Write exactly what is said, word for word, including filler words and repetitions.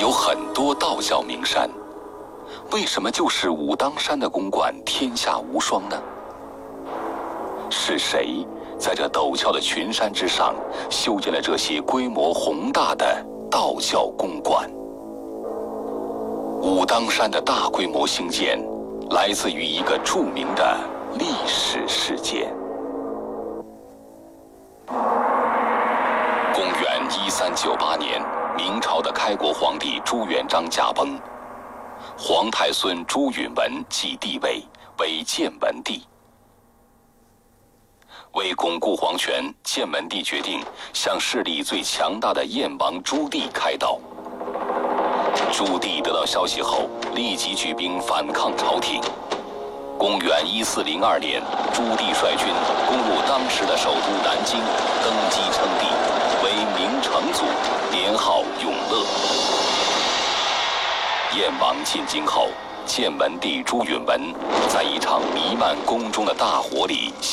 有很多道教名山，为什么就是武当山的公馆天下无双呢？是谁在这陡峭的群山之上修建了这些规模宏大的道教公馆？武当山的大规模兴建来自于一个著名的历史事件。公元一三九八年，明朝的开国皇帝朱元璋驾崩，皇太孙朱允文继帝位为建文帝。为巩固皇权，建文帝决定向势力最强大的燕王朱棣开刀。朱棣得到消息后，立即举兵反抗朝廷。公元一四零二年，朱棣率军攻入当时的首都南京，登基称帝，为明成祖，年号永乐。燕王进京后，建文帝朱允文在一场弥漫宫中的大火里